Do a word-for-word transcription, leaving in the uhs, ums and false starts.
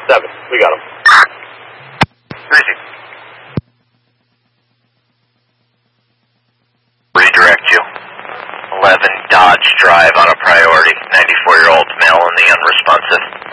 Seven. We got him. Easy. Redirect you. eleven Dodge Drive on a priority. ninety-four-year-old male in the unresponsive.